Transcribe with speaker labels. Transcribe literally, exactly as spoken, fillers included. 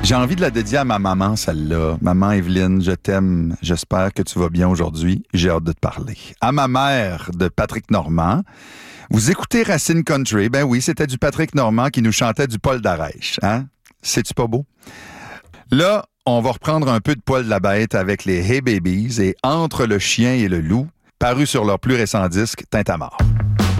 Speaker 1: J'ai envie de la dédier à ma maman, celle-là. Maman Evelyne, je t'aime. J'espère que tu vas bien aujourd'hui. J'ai hâte de te parler. À ma mère, de Patrick Normand. Vous écoutez Racine Country. Ben oui, c'était du Patrick Normand qui nous chantait du Paul Darèche. Hein? C'est-tu pas beau? Là, on va reprendre un peu de poil de la bête avec les Hey Babies et Entre le chien et le loup, paru sur leur plus récent disque, Tintamarre.